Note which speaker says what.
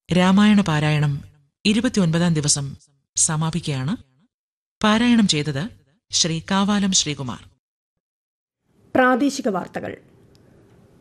Speaker 1: രാമായണ പാരായണം 29-ാം ദിവസം സമാപിക്കുകയാണ്. പാരായണം ചെയ്തത് ശ്രീ കാവാലം ശ്രീകുമാർ.
Speaker 2: പ്രാദേശിക വാർത്തകൾ.